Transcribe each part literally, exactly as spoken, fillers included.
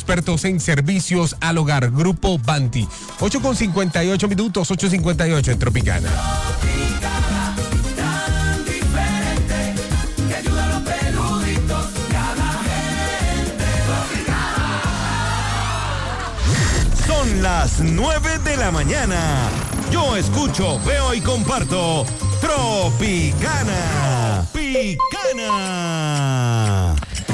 expertos en servicios al hogar, Grupo Banti. ocho con cincuenta y ocho minutos, ocho cincuenta y ocho en Tropicana. Son las nueve de la mañana. Yo escucho, veo y comparto Tropicana. Tropicana.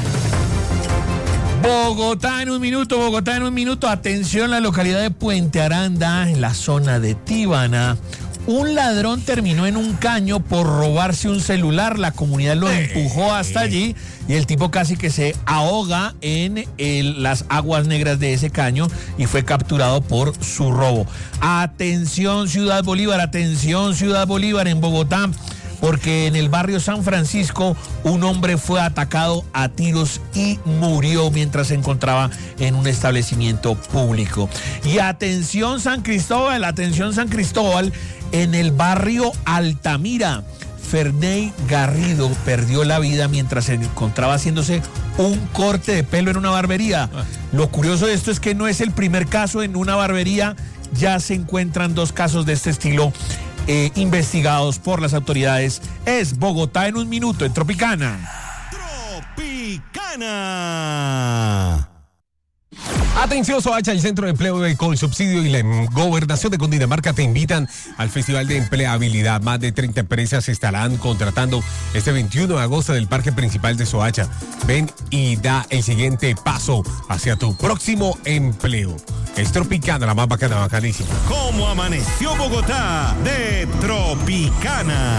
Bogotá en un minuto, Bogotá en un minuto. Atención, la localidad de Puente Aranda, en la zona de Tibana. Un ladrón terminó en un caño por robarse un celular. La comunidad lo empujó hasta allí y el tipo casi que se ahoga en el, las aguas negras de ese caño y fue capturado por su robo. Atención, Ciudad Bolívar, atención, Ciudad Bolívar en Bogotá, porque en el barrio San Francisco un hombre fue atacado a tiros y murió mientras se encontraba en un establecimiento público. Y atención San Cristóbal, atención San Cristóbal, en el barrio Altamira, Ferney Garrido perdió la vida mientras se encontraba haciéndose un corte de pelo en una barbería. Lo curioso de esto es que no es el primer caso en una barbería, ya se encuentran dos casos de este estilo Eh, investigados por las autoridades. Es Bogotá en un minuto en Tropicana. Tropicana. Atención, Soacha, el Centro de Empleo con Subsidio y la Gobernación de Cundinamarca te invitan al Festival de Empleabilidad. Más de treinta empresas se estarán contratando este veintiuno de agosto del Parque Principal de Soacha. Ven y da el siguiente paso hacia tu próximo empleo. Es Tropicana, la más bacana, bacanísima. ¿Cómo amaneció Bogotá? De Tropicana.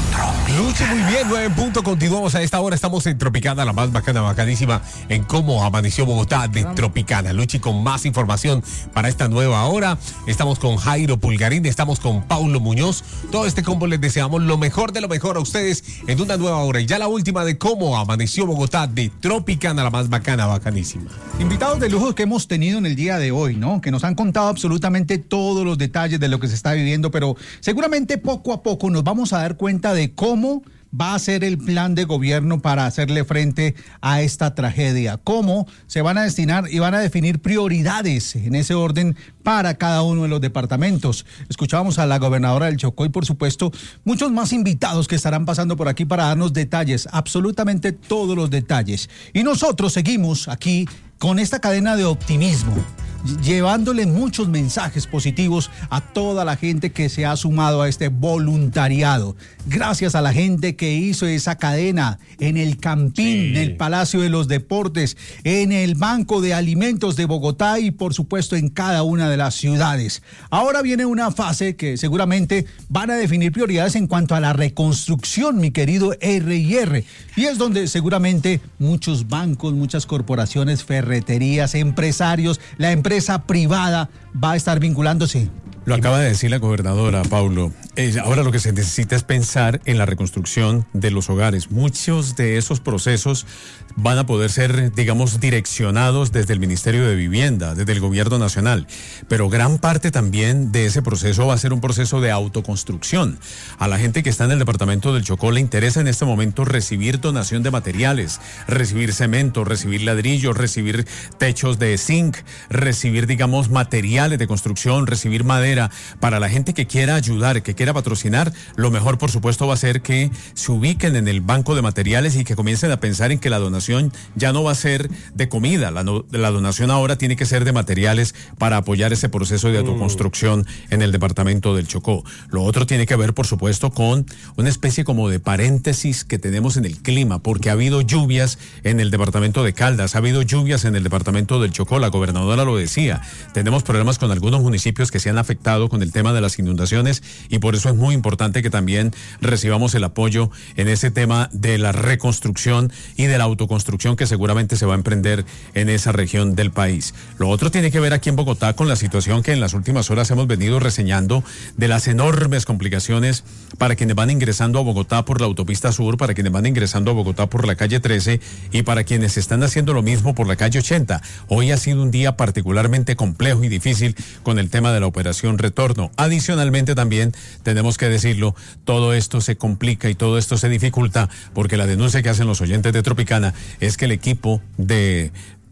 Luche muy bien, nueve en punto. Continuamos a esta hora. Estamos en Tropicana, la más bacana, bacanísima, en Cómo amaneció Bogotá de Tropicana. Luchi, con más información para esta nueva hora. Estamos con Jairo Pulgarín, estamos con Paulo Muñoz. Todo este combo les deseamos lo mejor de lo mejor a ustedes en una nueva hora. Y ya la última de Cómo amaneció Bogotá de Tropicana, la más bacana, bacanísima. Invitados de lujo que hemos tenido en el día de hoy, ¿no? Que nos han contado absolutamente todos los detalles de lo que se está viviendo, pero seguramente poco a poco nos vamos a dar cuenta de cómo va a ser el plan de gobierno para hacerle frente a esta tragedia, cómo se van a destinar y van a definir prioridades en ese orden para cada uno de los departamentos. Escuchábamos a la gobernadora del Chocó y por supuesto muchos más invitados que estarán pasando por aquí para darnos detalles, absolutamente todos los detalles. Y nosotros seguimos aquí con esta cadena de optimismo, llevándole muchos mensajes positivos a toda la gente que se ha sumado a este voluntariado. Gracias a la gente que hizo esa cadena en el Campín, sí, en el Palacio de los Deportes, en el Banco de Alimentos de Bogotá y por supuesto en cada una de las ciudades. Ahora viene una fase que seguramente van a definir prioridades en cuanto a la reconstrucción, mi querido R y R. Y es donde seguramente muchos bancos, muchas corporaciones, ferreterías, empresarios, la empresa empresa privada va a estar vinculándose. Lo acaba de decir la gobernadora, Paulo. Eh, ahora lo que se necesita es pensar en la reconstrucción de los hogares. Muchos de esos procesos van a poder ser, digamos, direccionados desde el Ministerio de Vivienda, desde el Gobierno Nacional. Pero gran parte también de ese proceso va a ser un proceso de autoconstrucción. A la gente que está en el departamento del Chocó le interesa en este momento recibir donación de materiales, recibir cemento, recibir ladrillos, recibir techos de zinc, recibir, digamos, materiales de construcción, recibir madera. Para la gente que quiera ayudar, que quiera patrocinar, lo mejor por supuesto va a ser que se ubiquen en el banco de materiales y que comiencen a pensar en que la donación ya no va a ser de comida, la, no, la donación ahora tiene que ser de materiales para apoyar ese proceso de autoconstrucción en el departamento del Chocó. Lo otro tiene que ver por supuesto con una especie como de paréntesis que tenemos en el clima, porque ha habido lluvias en el departamento de Caldas, ha habido lluvias en el departamento del Chocó, la gobernadora lo decía, tenemos problemas con algunos municipios que se han afectado con el tema de las inundaciones y por eso es muy importante que también recibamos el apoyo en ese tema de la reconstrucción y de la autoconstrucción que seguramente se va a emprender en esa región del país. Lo otro tiene que ver aquí en Bogotá con la situación que en las últimas horas hemos venido reseñando de las enormes complicaciones para quienes van ingresando a Bogotá por la autopista sur, para quienes van ingresando a Bogotá por la calle trece y para quienes están haciendo lo mismo por la calle ochenta. Hoy ha sido un día particularmente complejo y difícil con el tema de la operación retorno. Adicionalmente también, tenemos que decirlo, todo esto se complica y todo esto se dificulta porque la denuncia que hacen los oyentes de Tropicana es que el equipo de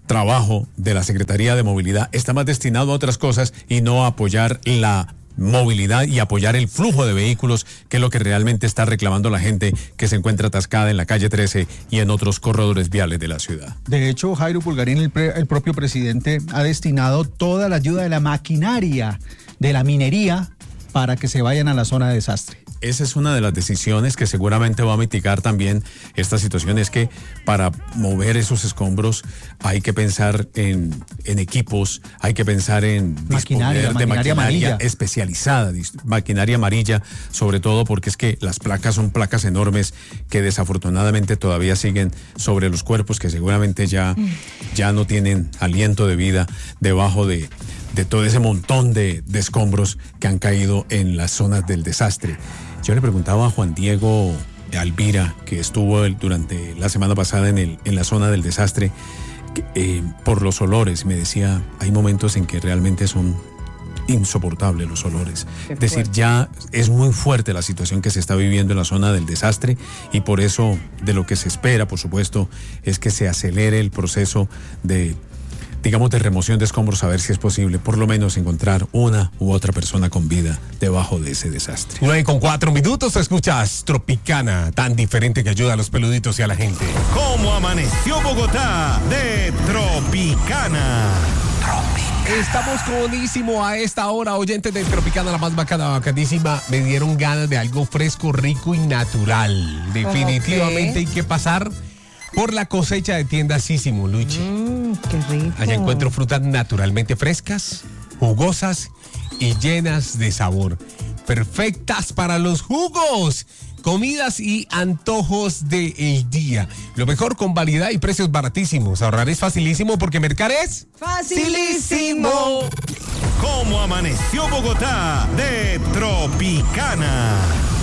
trabajo de la Secretaría de Movilidad está más destinado a otras cosas y no a apoyar la movilidad y apoyar el flujo de vehículos, que es lo que realmente está reclamando la gente que se encuentra atascada en la calle trece y en otros corredores viales de la ciudad. De hecho, Jairo Pulgarín, el, pre, el propio presidente, ha destinado toda la ayuda de la maquinaria de la minería para que se vayan a la zona de desastre. Esa es una de las decisiones que seguramente va a mitigar también esta situación. Es que para mover esos escombros hay que pensar en, en equipos, hay que pensar en maquinaria, disponer de maquinaria maquinaria amarilla. especializada, maquinaria amarilla, sobre todo porque es que las placas son placas enormes que desafortunadamente todavía siguen sobre los cuerpos, que seguramente ya, ya no tienen aliento de vida debajo de, de todo ese montón de, de escombros que han caído en las zonas del desastre. Yo le preguntaba a Juan Diego Alvira, que estuvo el, durante la semana pasada en, el, en la zona del desastre, eh, por los olores. Me decía, hay momentos en que realmente son insoportables los olores. Es decir, ya es muy fuerte la situación que se está viviendo en la zona del desastre, y por eso de lo que se espera, por supuesto, es que se acelere el proceso de, digamos, de remoción de escombros, a ver si es posible por lo menos encontrar una u otra persona con vida debajo de ese desastre. nueve con cuatro minutos, escuchas Tropicana, tan diferente que ayuda a los peluditos y a la gente. ¿Cómo amaneció Bogotá? De Tropicana. Estamos buenísimo a esta hora, oyentes de Tropicana, la más bacana, bacanísima. Me dieron ganas de algo fresco, rico y natural. Definitivamente hay que pasar por la cosecha de tiendas Sísimo, Luchi. Mm, qué rico. Allá encuentro frutas naturalmente frescas, jugosas y llenas de sabor. Perfectas para los jugos, comidas y antojos del día. Lo mejor con variedad y precios baratísimos. Ahorrar es facilísimo porque mercar es facilísimo. ¿Cómo amaneció Bogotá? De Tropicana.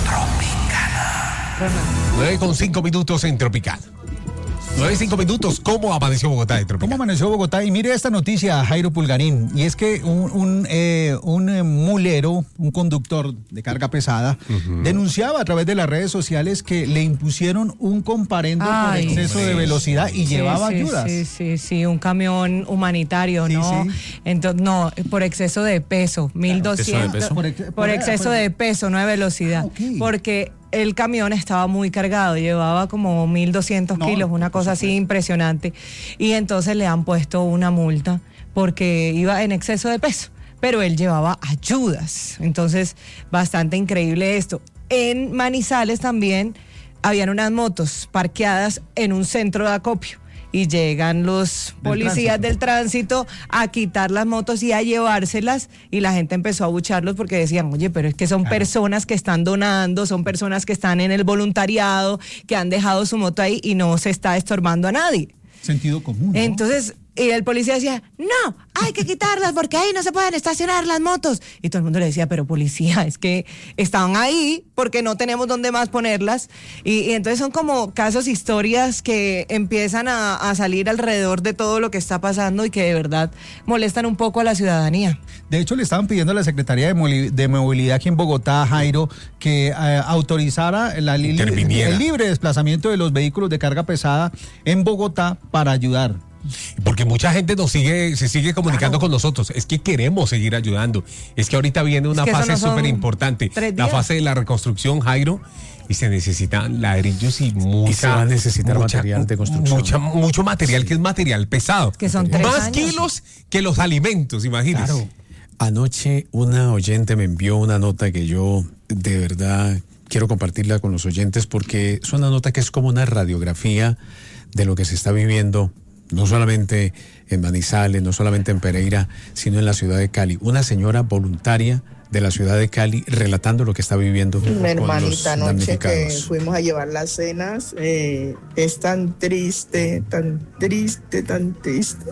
nueve con cinco minutos en Tropicana. nueve y cinco minutos, ¿cómo amaneció Bogotá de Tropicana? ¿Cómo amaneció Bogotá? Y mire esta noticia, Jairo Pulgarín, y es que un, un, eh, un eh, mulero, un conductor de carga pesada, uh-huh. denunciaba a través de las redes sociales que le impusieron un comparendo Ay, por exceso sí. de velocidad y sí, llevaba sí, ayudas. Sí, sí, sí, un camión humanitario, sí, ¿no? Sí. Entonces, no, por exceso de peso, mil doscientos. Por, ex, por, por exceso por... de peso, no de velocidad. Ah, okay. Porque el camión estaba muy cargado, llevaba como mil doscientos no, kilos, una cosa así impresionante. Y entonces le han puesto una multa porque iba en exceso de peso, pero él llevaba ayudas. Entonces, bastante increíble esto. En Manizales también habían unas motos parqueadas en un centro de acopio. Y llegan los policías del tránsito a quitar las motos y a llevárselas, y la gente empezó a abucharlos porque decían, oye, pero es que son claro. personas que están donando, son personas que están en el voluntariado, que han dejado su moto ahí y no se está estorbando a nadie. Sentido común, ¿no? Entonces, y el policía decía, no, hay que quitarlas porque ahí no se pueden estacionar las motos. Y todo el mundo le decía, pero policía, es que estaban ahí porque no tenemos dónde más ponerlas. Y, y entonces son como casos, historias que empiezan a, a salir alrededor de todo lo que está pasando y que de verdad molestan un poco a la ciudadanía. De hecho, le estaban pidiendo a la Secretaría de, Moli- de Movilidad aquí en Bogotá, Jairo, que eh, autorizara la li- el libre desplazamiento de los vehículos de carga pesada en Bogotá para ayudar. Porque mucha gente nos sigue, se sigue comunicando claro. con nosotros. Es que queremos seguir ayudando. Es que ahorita viene una es fase súper no importante. La fase de la reconstrucción, Jairo, y se necesitan ladrillos y mucha, y se va a necesitar mucha, material de construcción. Mucha, mucho material sí. que es material pesado. Que son tres Más años. kilos que los alimentos, imagínense. Claro. Anoche una oyente me envió una nota que yo de verdad quiero compartirla con los oyentes, porque es una nota que es como una radiografía de lo que se está viviendo, no solamente en Manizales, no solamente en Pereira, sino en la ciudad de Cali. Una señora voluntaria de la ciudad de Cali relatando lo que está viviendo Mi con hermanita, los anoche que damnificados. fuimos a llevar las cenas, eh, es tan triste, tan triste, tan triste.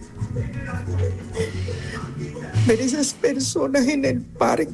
Ver esas personas en el parque.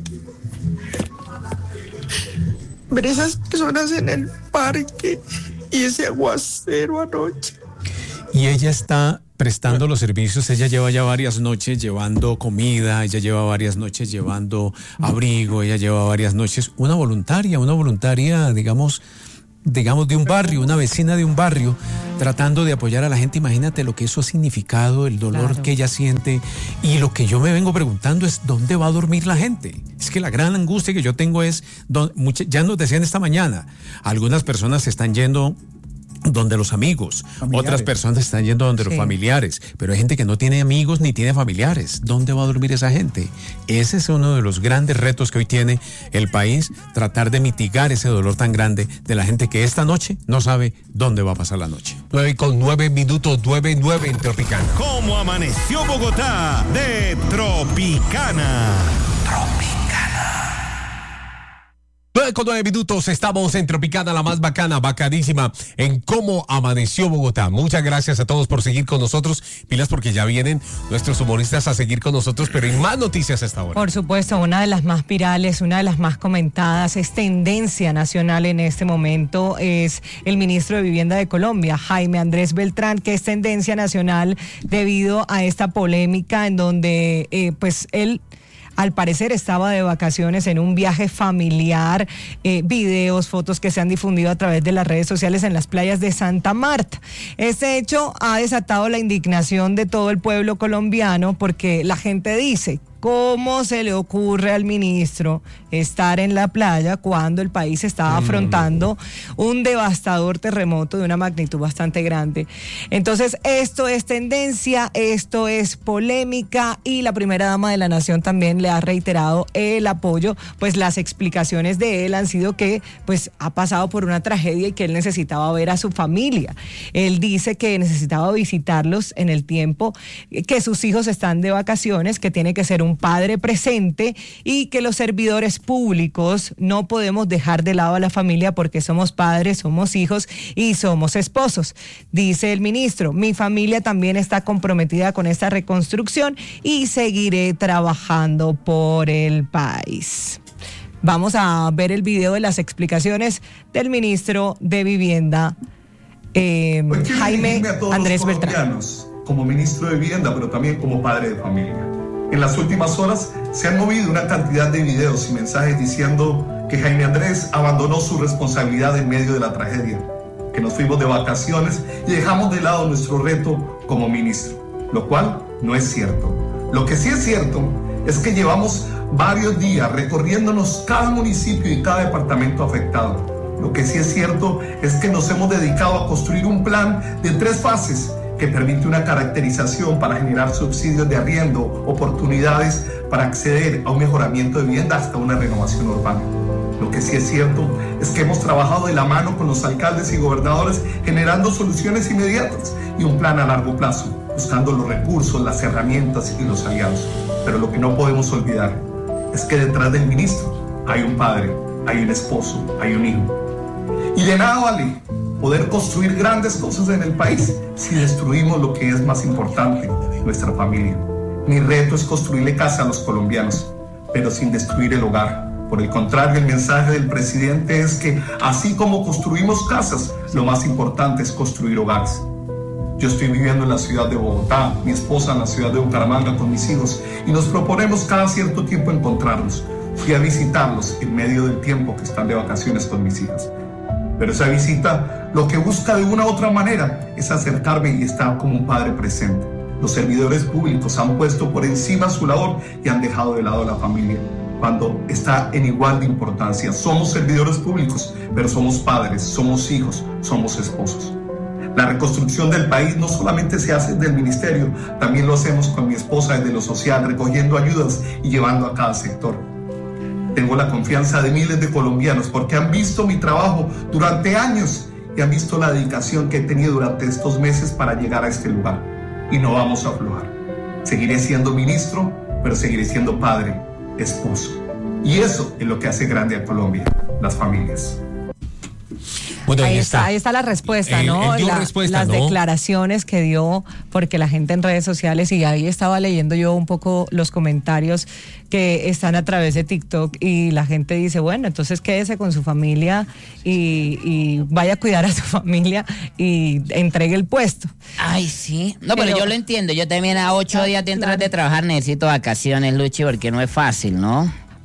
Ver esas personas en el parque y ese aguacero anoche. Y ella está prestando los servicios, ella lleva ya varias noches llevando comida, ella lleva varias noches llevando abrigo, ella lleva varias noches, una voluntaria, una voluntaria, digamos, digamos, de un barrio, una vecina de un barrio, tratando de apoyar a la gente. Imagínate lo que eso ha significado, el dolor Claro. que ella siente. Y lo que yo me vengo preguntando es, ¿dónde va a dormir la gente? Es que la gran angustia que yo tengo es, don- mucha- ya nos decían esta mañana, algunas personas se están yendo donde los amigos, Familiares. otras personas están yendo donde Sí. los familiares, pero hay gente que no tiene amigos ni tiene familiares. ¿Dónde va a dormir esa gente? Ese es uno de los grandes retos que hoy tiene el país, tratar de mitigar ese dolor tan grande de la gente que esta noche no sabe dónde va a pasar la noche. nueve con nueve minutos, nueve nueve en Tropicana. ¿Cómo amaneció Bogotá? De Tropicana. nueve con nueve minutos, estamos en Tropicana, la más bacana, bacadísima, en cómo amaneció Bogotá. Muchas gracias a todos por seguir con nosotros. Pilas porque ya vienen nuestros humoristas a seguir con nosotros, pero en más noticias hasta ahora. Por supuesto, una de las más virales, una de las más comentadas, es tendencia nacional en este momento, es el ministro de Vivienda de Colombia, Jaime Andrés Beltrán, que es tendencia nacional debido a esta polémica en donde eh, pues él... al parecer estaba de vacaciones en un viaje familiar, eh, videos, fotos que se han difundido a través de las redes sociales en las playas de Santa Marta. Este hecho ha desatado la indignación de todo el pueblo colombiano porque la gente dice, ¿cómo se le ocurre al ministro estar en la playa cuando el país estaba afrontando un devastador terremoto de una magnitud bastante grande? Entonces, esto es tendencia, esto es polémica y la primera dama de la nación también le ha reiterado el apoyo, pues las explicaciones de él han sido que pues ha pasado por una tragedia y que él necesitaba ver a su familia. Él dice que necesitaba visitarlos en el tiempo, que sus hijos están de vacaciones, que tiene que ser un padre presente y que los servidores públicos no podemos dejar de lado a la familia porque somos padres, somos hijos y somos esposos. Dice el ministro, mi familia también está comprometida con esta reconstrucción y seguiré trabajando por el país. Vamos a ver el video de las explicaciones del ministro de Vivienda, eh, Hoy quiero Jaime dirigirme a todos Andrés los Beltrán. colombianos, como ministro de Vivienda, pero también como padre de familia. En las últimas horas se han movido una cantidad de videos y mensajes diciendo que Jaime Andrés abandonó su responsabilidad en medio de la tragedia, que nos fuimos de vacaciones y dejamos de lado nuestro reto como ministro, lo cual no es cierto. Lo que sí es cierto es que llevamos varios días recorriéndonos cada municipio y cada departamento afectado. Lo que sí es cierto es que nos hemos dedicado a construir un plan de tres fases que permite una caracterización para generar subsidios de arriendo, oportunidades para acceder a un mejoramiento de vivienda hasta una renovación urbana. Lo que sí es cierto es que hemos trabajado de la mano con los alcaldes y gobernadores generando soluciones inmediatas y un plan a largo plazo, buscando los recursos, las herramientas y los aliados. Pero lo que no podemos olvidar es que detrás del ministro hay un padre, hay un esposo, hay un hijo. Y de nada vale poder construir grandes cosas en el país si destruimos lo que es más importante, nuestra familia. Mi reto es construirle casa a los colombianos, pero sin destruir el hogar. Por el contrario, el mensaje del presidente es que así como construimos casas, lo más importante es construir hogares. Yo estoy viviendo en la ciudad de Bogotá, mi esposa en la ciudad de Bucaramanga con mis hijos y nos proponemos cada cierto tiempo encontrarnos. Fui a visitarlos en medio del tiempo que están de vacaciones con mis hijas. Pero esa visita lo que busca de una u otra manera es acercarme y estar como un padre presente. Los servidores públicos han puesto por encima su labor y han dejado de lado a la familia, cuando está en igual de importancia. Somos servidores públicos, pero somos padres, somos hijos, somos esposos. La reconstrucción del país no solamente se hace desde el ministerio, también lo hacemos con mi esposa desde lo social, recogiendo ayudas y llevando a cada sector. Tengo la confianza de miles de colombianos porque han visto mi trabajo durante años y han visto la dedicación que he tenido durante estos meses para llegar a este lugar. Y no vamos a aflojar. Seguiré siendo ministro, pero seguiré siendo padre, esposo. Y eso es lo que hace grande a Colombia, las familias. Bueno, ahí, está. ahí está la respuesta, Él- ¿no? él dio La- respuesta, las ¿no? declaraciones que dio, porque la gente en redes sociales, y ahí estaba leyendo yo un poco los comentarios que están a través de TikTok, y la gente dice, bueno, entonces quédese con su familia y, y vaya a cuidar a su familia y entregue el puesto. Ay, sí. No, pero, Pero- yo lo entiendo. Yo también a ocho días de entrar de trabajar necesito vacaciones, Luchi, porque no es fácil, ¿no?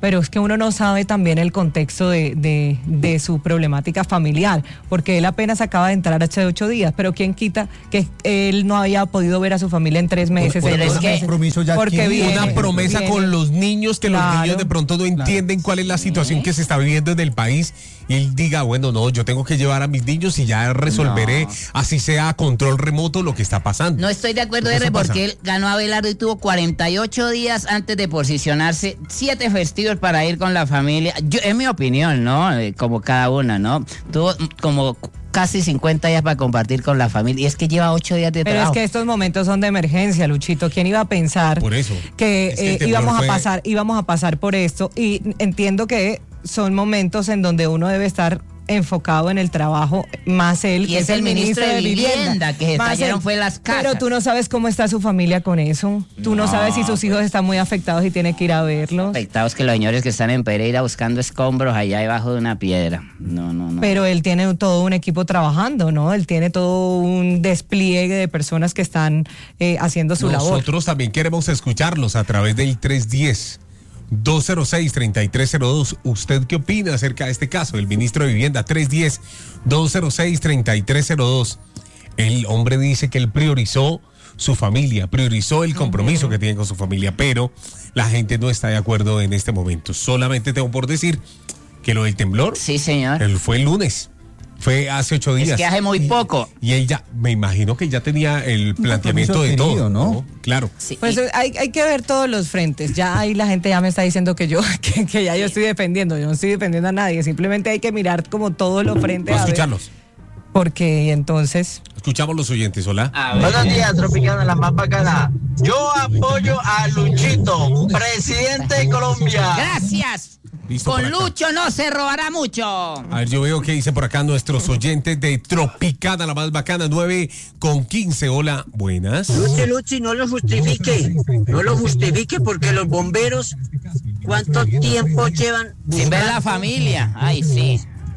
pero es que uno no sabe también el contexto de, de, de su problemática familiar, porque él apenas acaba de entrar hace ocho días, pero quién quita que él no había podido ver a su familia en tres meses. Por- en por dos un meses, compromiso ya porque adquirido. viene, Una promesa viene. con los niños, que Claro. los niños de pronto no entienden cuál es la situación que se está viviendo en el país, y él diga, bueno, no, yo tengo que llevar a mis niños y ya resolveré, No. así sea a control remoto, lo que está pasando. No estoy de acuerdo, ¿Qué R, pasa? porque él ganó a Abelardo y tuvo cuarenta y ocho días antes de posicionarse, siete festivos para ir con la familia. Yo, es mi opinión, ¿no? Eh, Como cada una, ¿no? Tuvo mm, como casi cincuenta días para compartir con la familia. Y es que lleva ocho días de Pero es trabajo. que estos momentos son de emergencia, Luchito. ¿Quién iba a pensar Por eso. que, Es que el eh, temblor íbamos fue- a pasar, íbamos a pasar por esto? Y entiendo que son momentos en donde uno debe estar enfocado en el trabajo, más él, Y que es el ministro de Vivienda, que se más cayeron él. fue las casas. Pero tú no sabes cómo está su familia con eso. Tú no, No, sabes si sus hijos están muy afectados y tiene que ir a verlos. Afectados que los señores que están en Pereira buscando escombros allá debajo de una piedra. No, no, no. Pero él tiene todo un equipo trabajando, ¿no? Él tiene todo un despliegue de personas que están eh, haciendo su labor. Nosotros también queremos escucharlos a través del tres diez, dos cero seis, treinta y tres cero dos. ¿Usted qué opina acerca de este caso? El ministro de Vivienda, tres diez, dos cero seis, treinta y tres cero dos. El hombre dice que él priorizó su familia, priorizó el compromiso que tiene con su familia, pero la gente no está de acuerdo en este momento. Solamente tengo por decir que lo del temblor, Sí, señor. él fue el lunes. Fue hace ocho días. Es que hace muy Y- poco. Y él ya, me imagino que ya tenía el planteamiento de adquirido, todo, ¿no? ¿no? Claro. Sí, Pues y- hay, hay que ver todos los frentes. Ya ahí la gente ya me está diciendo que yo, que, que ya yo estoy defendiendo. Yo no estoy defendiendo a nadie. Simplemente hay que mirar como todos los frentes. Vamos a a ver, escucharlos. porque entonces. Escuchamos los oyentes, hola. a ver. Buenos días, Tropicana, la más bacana. Yo apoyo a Luchito, presidente de Colombia. Gracias. Listo por Con acá. Lucho no se robará mucho. A ver, yo veo que dice por acá nuestros oyentes de Tropicana, la más bacana, nueve con quince. Hola, buenas. Luchi, Luchi, no lo justifique. No lo justifique porque los bomberos, ¿cuánto tiempo llevan Sin ver la familia. Ay, sí.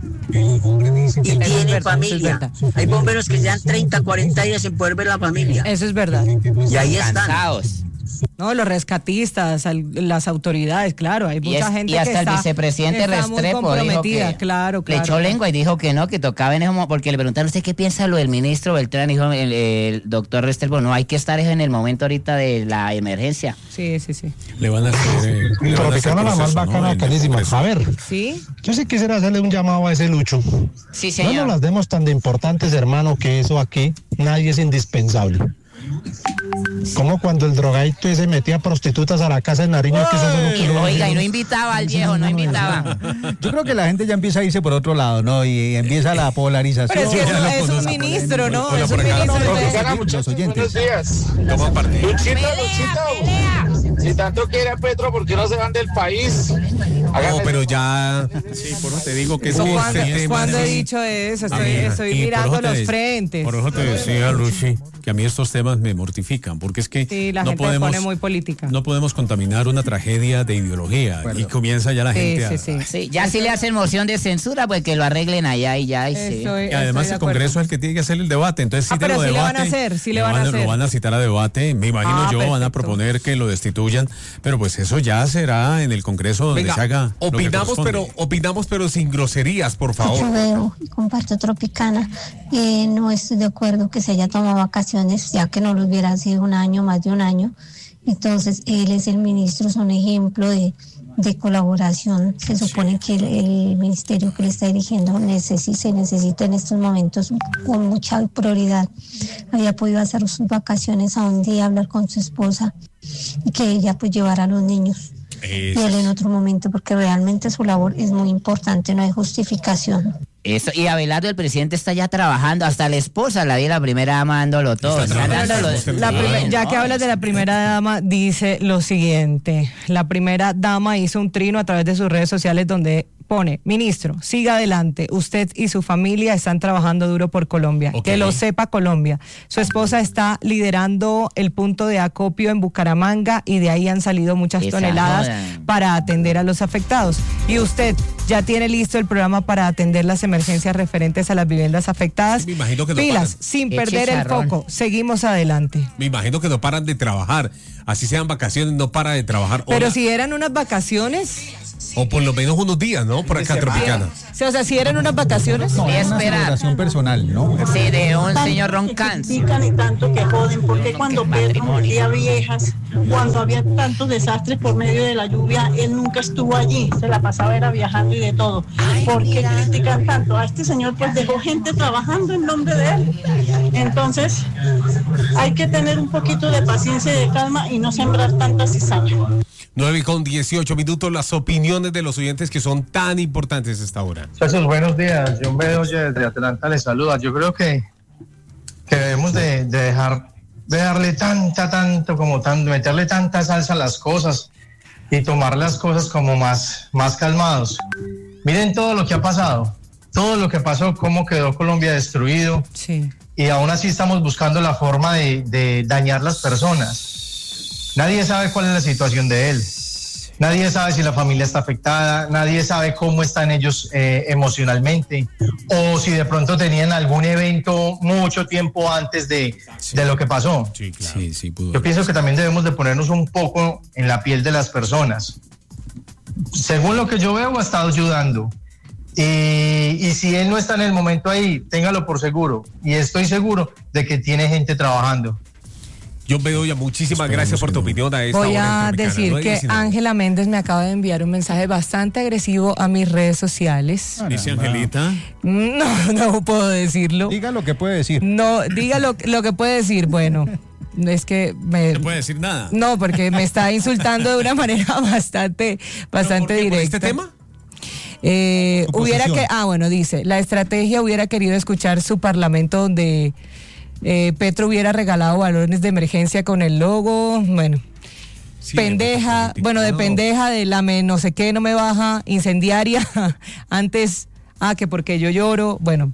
y tienen verdad, eso es familia? verdad. Hay bomberos que llevan treinta, cuarenta días sin poder ver la familia. Eso es verdad. Y ahí están. Cansados. No, los rescatistas, al- las autoridades, claro, hay Y, mucha es- gente y hasta que el está, vicepresidente está muy Restrepo dijo comprometida, que claro, claro. le echó lengua y dijo que no, que tocaba en ese momento, porque le preguntaron, ¿usted qué piensa lo del ministro Beltrán? Dijo el, el doctor Restrepo, no, hay que estar en el momento ahorita de la emergencia. Sí, sí, sí. Le van a hacer. eh, le van a hacer Tropicana, la más proceso, ¿no? bacana, El carísima. Congreso. A ver, ¿Sí? yo sí quisiera hacerle un llamado a ese Lucho. Sí, No señor. nos las demos tan de importantes, hermano, que eso aquí nadie es indispensable. Como cuando el drogadito ese metía prostitutas a la casa de Nariño, que eso es lo que Y, uno- oiga, y no invitaba al viejo, no invitaba. Yo creo que la gente ya empieza a irse por otro lado, ¿no? Y empieza la polarización. Pero es que ya lo es, es un conozco. ministro, ¿no? Hola, Es por un acá. ministro. Tropicana, entonces- muchachos, Los oyentes. buenos días. Toma parte. Luchito, Luchito. Si tanto quiere a Petro, ¿por qué no se van del país? No, pero ya. Sí, por eso te digo que Eso sí, ¿Cuándo- este tema ¿Cuándo he sí. dicho eso? Estoy, Amiga, estoy y por mirando eso te los de- frentes. Por eso te decía, Luchi, que a mí estos temas me mortifican, porque es que Sí, la no gente se podemos, pone muy política. no podemos contaminar una tragedia de ideología y comienza ya la Sí, gente sí, a, sí. Sí, ya si le hacen moción de censura, pues que lo arreglen allá y ya. Y sí. Estoy- Y además estoy de el Congreso acuerdo. es el que tiene que hacer el debate, entonces sí Ah, te pero lo sí le van a debate, hacer, sí le lo van a hacer. Lo van a citar a debate, me imagino Ah, yo, van a perfecto. proponer que lo destituyan, pero pues eso ya será en el Congreso donde Venga, se haga lo que opinamos, corresponde. pero opinamos, pero sin groserías, por Yo favor. veo y comparto Tropicana. Eh, no estoy de acuerdo que se haya tomado vacaciones, ya que no lo hubiera sido un año, más de un año. Entonces, él es el ministro, es un ejemplo de, de colaboración. Se supone que el, el ministerio que le está dirigiendo necesi- se necesita en estos momentos con mucha prioridad. Había podido hacer sus vacaciones a un día, hablar con su esposa y que ella pues llevara a los niños. Y él en otro momento, porque realmente su labor es muy importante, no hay justificación. Eso, y Abelardo, el presidente, está ya trabajando, hasta la esposa, la di la primera dama dándolo todo. Está ya trabajando, dándolo- está La Sí, primer- ya no, que hablas de la primera dama, dice lo siguiente. La primera dama hizo un trino a través de sus redes sociales donde pone, ministro, siga adelante, usted y su familia están trabajando duro por Colombia, Ok. que lo sepa Colombia. Su esposa está liderando el punto de acopio en Bucaramanga y de ahí han salido muchas Esa toneladas joda. para atender a los afectados. Y usted ya tiene listo el programa para atender las emergencias referentes a las viviendas afectadas. Sí, me imagino que lo Pilas, paran. sin Qué perder el chicharrón. foco, seguimos adelante. Me imagino que no paran de trabajar. así sean vacaciones, no para de trabajar. Pero Hola. si eran unas vacaciones. O por lo menos unos días, ¿no? Por acá en Tropicana. Sí, o sea, si eran unas vacaciones. No, es una Espera. celebración personal, ¿no? Sí, de un señor Roncans. Y tanto que joden, porque cuando Pedro metía viejas, cuando había tantos desastres por medio de la lluvia, él nunca estuvo allí, se la pasaba era viajando y de todo. ¿Por qué critican tanto? A este señor pues dejó gente trabajando en nombre de él. Entonces, hay que tener un poquito de paciencia y de calma y no sembrar tanta cizaña. nueve con dieciocho minutos, las opiniones de los oyentes que son tan importantes a esta hora. Muchachos, buenos días. John Bedoya desde Atlanta les saluda. Yo creo que, que debemos de, de dejar de darle tanta, tanto como tanto, meterle tanta salsa a las cosas y tomar las cosas como más, más calmados. Miren todo lo que ha pasado, todo lo que pasó, cómo quedó Colombia destruido. Sí. Y aún así estamos buscando la forma de, de dañar las personas. Nadie sabe cuál es la situación de él. Nadie sabe si la familia está afectada. Nadie sabe cómo están ellos eh, emocionalmente. O si de pronto tenían algún evento mucho tiempo antes de, sí. de lo que pasó. Sí, claro. Sí, sí, pudo. Yo pienso que también debemos de ponernos un poco en la piel de las personas. Según lo que yo veo, ha estado ayudando. Y, y si él no está en el momento ahí, téngalo por seguro. Y estoy seguro de que tiene gente trabajando. John Bedoya, muchísimas gracias por tu opinión a esta Voy hora a en decir Tropicana. que Ángela Méndez me acaba de enviar un mensaje bastante agresivo a mis redes sociales. Dice Angelita. No, no puedo decirlo. Diga lo que puede decir. No, diga lo, lo que puede decir. Bueno, es que me... No puede decir nada. No, porque me está insultando de una manera bastante, bastante ¿Por qué? directa. ¿Por este tema? Eh, hubiera que, ah, bueno, dice, la estrategia hubiera querido escuchar su parlamento donde eh, Petro hubiera regalado balones de emergencia con el logo, bueno, sí, pendeja, bueno, de pendeja, de la me, no sé qué, no me baja, incendiaria, antes, ah, que porque yo lloro, bueno,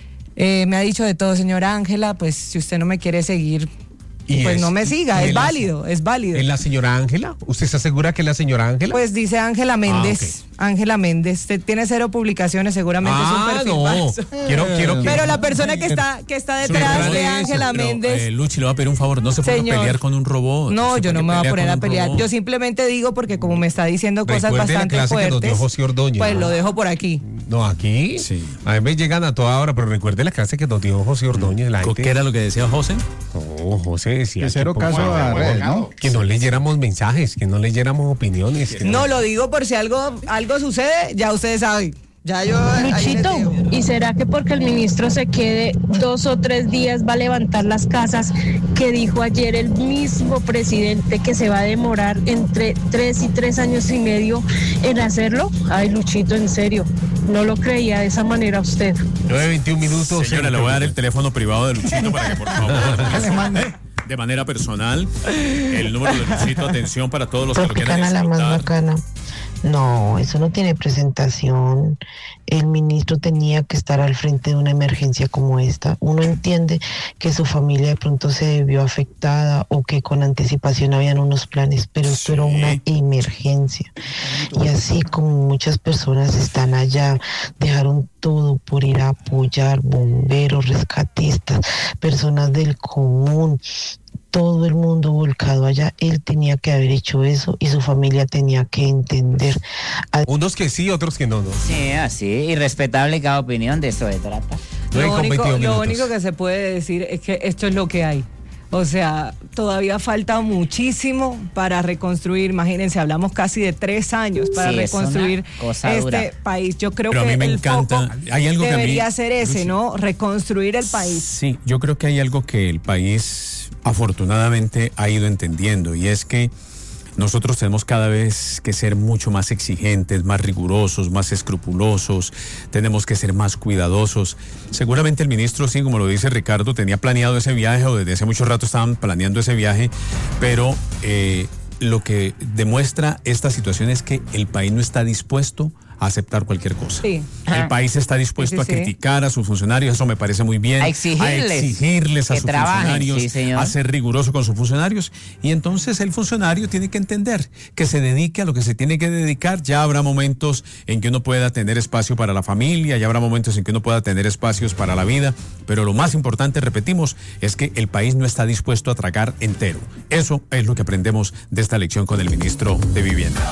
eh, me ha dicho de todo, señora Ángela, pues si usted no me quiere seguir, pues es, no me siga, es válido, es válido. ¿Es la señora Ángela? ¿Usted está segura que es la señora Ángela? Pues dice Ángela Méndez. Ángela ah, okay. Méndez. Tiene cero publicaciones, seguramente ah, es un perfil no. falso. Quiero, quiero, Pero la persona que está, que está detrás de Ángela Méndez. Eh, Luchi, le va a pedir un favor, no se ponga a pelear con un robot. No, yo no me voy a poner a pelear. Robot. Yo simplemente digo porque como me está diciendo cosas Recuerde bastante la clase fuertes. Que nos dio José Ordóñez, pues ¿no? lo dejo por aquí. No, aquí. Sí. A mí me llegan a toda hora, pero recuerde la clase que nos dio José Ordóñez. La gente... ¿Qué era lo que decía José? Oh, José decía. Que cero caso a red, ¿no? Que no leyéramos mensajes, que no leyéramos opiniones. Que no, no lo digo por si algo, algo sucede, ya ustedes saben. Ya yo. Luchito, ¿y será que porque el ministro se quede dos o tres días va a levantar las casas que dijo ayer el mismo presidente que se va a demorar entre tres y tres años y medio en hacerlo? Ay, Luchito, en serio, no lo creía de esa manera usted. nueve veintiún minutos. Señora, le voy a dar el teléfono privado de Luchito para que por favor de manera personal el número de Luchito, atención para todos los que lo quieran disfrutar. La más bacana. No, eso no tiene presentación. El ministro tenía que estar al frente de una emergencia como esta. Uno entiende que su familia de pronto se vio afectada o que con anticipación habían unos planes, pero sí. Esto era una emergencia. Y así como muchas personas están allá, dejaron todo por ir a apoyar, bomberos, rescatistas, personas del común, todo el mundo volcado allá. Él tenía que haber hecho eso y su familia tenía que entender. Unos que sí, otros que no, ¿no? Sí, así, irrespetable cada opinión, de eso se trata. Lo único, lo único que se puede decir es que esto es lo que hay. O sea, todavía falta muchísimo para reconstruir. Imagínense, hablamos casi de tres años para sí, reconstruir este dura. país. Yo creo Pero que a mí me el encanta. foco hay algo debería que a mí, ser ese, Lucy, ¿no? Reconstruir el país. Sí, yo creo que hay algo que el país afortunadamente ha ido entendiendo, y es que nosotros tenemos cada vez que ser mucho más exigentes, más rigurosos, más escrupulosos, tenemos que ser más cuidadosos. Seguramente el ministro, sí, como lo dice Ricardo, tenía planeado ese viaje, o desde hace mucho rato estaban planeando ese viaje, pero eh, lo que demuestra esta situación es que el país no está dispuesto a aceptar cualquier cosa. Sí. El país está dispuesto Sí, sí, a sí. criticar a sus funcionarios, eso me parece muy bien. A exigirles a exigirles a que sus trabajen, funcionarios, sí, señor. a ser riguroso con sus funcionarios. Y entonces el funcionario tiene que entender que se dedique a lo que se tiene que dedicar. Ya habrá momentos en que uno pueda tener espacio para la familia, ya habrá momentos en que uno pueda tener espacios para la vida, pero lo más importante, repetimos, es que el país no está dispuesto a tragar entero. Eso es lo que aprendemos de esta lección con el ministro de Vivienda.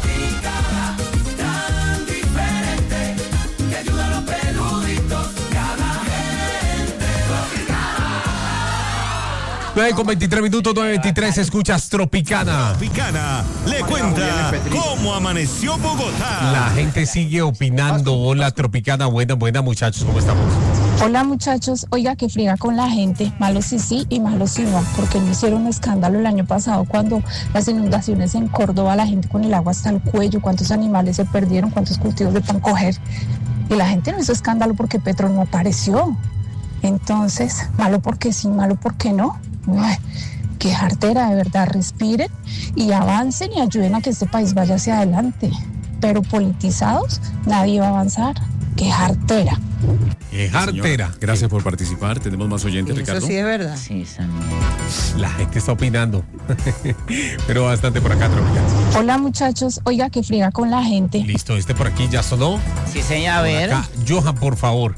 nueve con veintitrés minutos, nueve veintitrés, escuchas Tropicana. Tropicana le cuenta cómo amaneció Bogotá. La gente sigue opinando. Hola, Tropicana, buena, buena, muchachos, ¿cómo estamos? Hola muchachos, oiga que friega con la gente, malo sí sí y malo sí no, porque no hicieron un escándalo el año pasado cuando las inundaciones en Córdoba, la gente con el agua hasta el cuello, cuántos animales se perdieron, cuántos cultivos de pan coger, y la gente no hizo escándalo porque Petro no apareció. Entonces, malo porque sí, malo porque no. Uy, qué jartera, de verdad, respiren y avancen y ayuden a que este país vaya hacia adelante, pero politizados nadie va a avanzar. Qué jartera. Qué jartera. Señora, gracias por participar. Tenemos más oyentes, Ricardo. Eso sí es verdad. Sí, La gente está opinando. Pero bastante por acá, Tropicana. Hola muchachos, oiga que friega con la gente. Listo, este por aquí ya sonó. Sí, señor, a ver. Acá, Johan, por favor.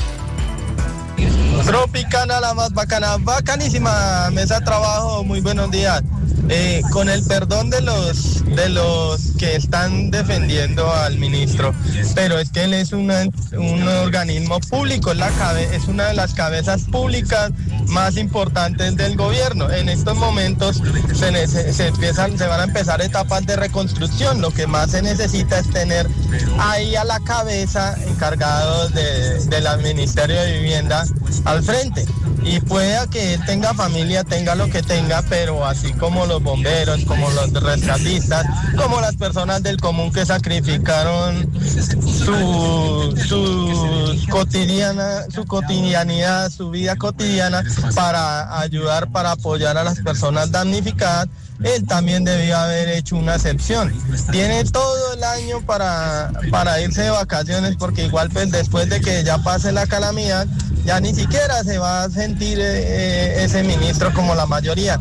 Tropicana, la más bacana, bacanísima mesa de trabajo, muy buenos días. Eh, con el perdón de los de los que están defendiendo al ministro, pero es que él es una, un organismo público, es, la cabe, es una de las cabezas públicas más importantes del gobierno. En estos momentos se, se, se, empiezan, se van a empezar etapas de reconstrucción. Lo que más se necesita es tener ahí a la cabeza encargados de, del Ministerio de Vivienda al frente. Y pueda que él tenga familia, tenga lo que tenga, pero así como los bomberos, como los rescatistas, como las personas del común que sacrificaron su, su, cotidiana, su cotidianidad, su vida cotidiana para ayudar, para apoyar a las personas damnificadas, él también debió haber hecho una excepción. Tiene todo el año para, para irse de vacaciones, porque igual pues después de que ya pase la calamidad, ya ni siquiera se va a sentir eh, ese ministro como la mayoría.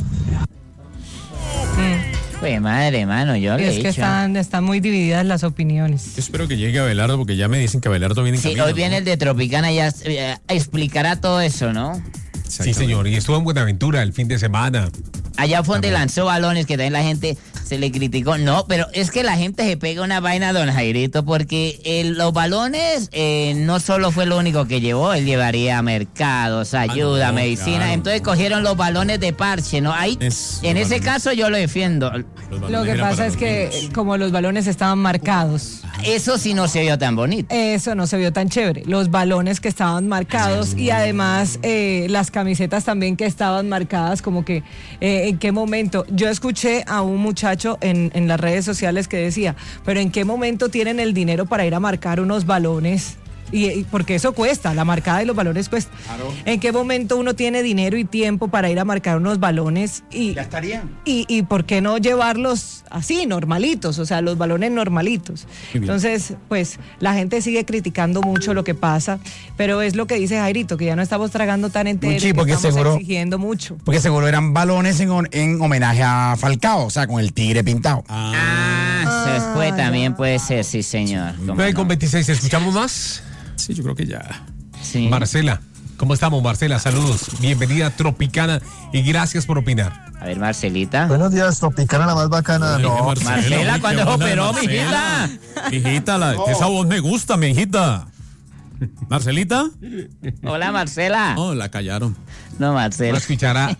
Pues madre, hermano, yo le he Es que dicho. están, están muy divididas las opiniones. Yo espero que llegue Abelardo, porque ya me dicen que Abelardo viene en Sí, camino, hoy ¿no? viene el de Tropicana, ya eh, explicará todo eso, ¿no? Sí, señor, y estuvo en Buenaventura el fin de semana. Allá fue donde lanzó balones, que también la gente se le criticó. No, pero es que la gente se pega una vaina, don Jairito, porque eh, los balones eh, no solo fue lo único que llevó, él llevaría mercados, ayuda, Ah, no, medicina. claro. Entonces cogieron los balones de parche, ¿no? Ahí, Es- en los ese balones. caso yo lo defiendo. Lo que pasa es que como los balones estaban marcados. Eso sí no se vio tan bonito. Eso no se vio tan chévere. Los balones que estaban marcados y además eh, las camisetas también que estaban marcadas, como que eh, en qué momento. Yo escuché a un muchacho en, en las redes sociales que decía, pero en qué momento tienen el dinero para ir a marcar unos balones. Y, y porque eso cuesta, la marcada de los balones cuesta. ¿En qué momento uno tiene dinero y tiempo para ir a marcar unos balones? Y, Ya estarían. y, y por qué no llevarlos así, normalitos, o sea, los balones normalitos. Muy bien. Entonces, pues la gente sigue criticando mucho lo que pasa, pero es lo que dice Jairito, que ya no estamos tragando tan entero, Sí, y que porque estamos seguro- exigiendo mucho. Porque seguro eran balones en, hon- en homenaje a Falcao, o sea, con el tigre pintado. Ah, se fue, también puede ser, sí, señor. ¿Cómo nueve no? con veintiséis, ¿escuchamos más? Sí, yo creo que ya. Sí. Marcela, ¿cómo estamos, Marcela? Saludos, bienvenida a Tropicana y gracias por opinar. A ver, Marcelita. Buenos días, Tropicana, la más bacana. Oye, No, Marcela, Marcela, uy, ¿cuándo qué se onda, operó, Marcela. Mijita, la, esa voz me gusta, mi hijita. ¿Marcelita? Hola, Marcela. No, la callaron. No, Vamos a Marcela. escuchar a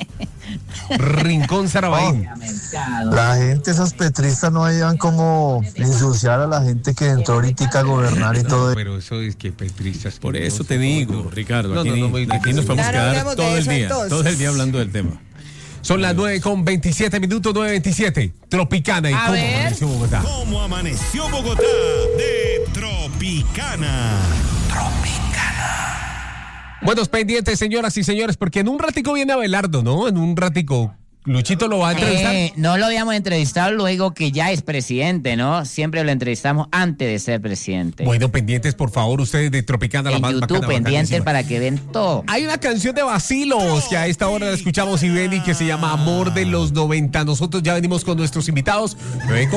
Rincón Sarabaín. la gente, esos petristas no hayan como ensuciar a la gente que entró ahorita a gobernar y todo eso. Pero eso es que petristas. Por eso te digo, Ricardo, No, aquí, no, no, muy aquí nos podemos Ya no quedar hablemos de todo el eso, día, entonces. todo el día hablando del tema. Son las nueve con veintisiete minutos, nueve veintisiete. Tropicana y A cómo ver. amaneció Bogotá. ¿Cómo amaneció Bogotá? De Tropicana. Buenos pendientes, señoras y señores, porque en un ratico viene Abelardo, ¿no? En un ratico. Luchito lo va a entrevistar. Eh, no lo habíamos entrevistado luego que ya es presidente, ¿no? Siempre lo entrevistamos antes de ser presidente. Bueno, pendientes, por favor, ustedes de Tropicana, la en más YouTube, bacana, pendientes bacanísima. para que ven todo. Hay una canción de Vacilos que a esta hora la escuchamos y ven y que se llama Amor de los noventa. Nosotros ya venimos con nuestros invitados. Me ven con